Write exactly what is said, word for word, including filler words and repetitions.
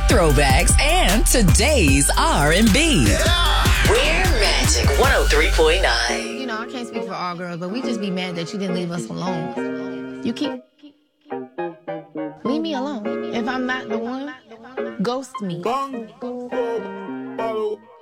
throwbacks, and today's R and B. We're Magic one oh three point nine. You know, I can't speak for all girls, but we just be mad that you didn't leave us alone. You keep... Leave me alone. If I'm not the one, ghost me. Bang, boom, follow.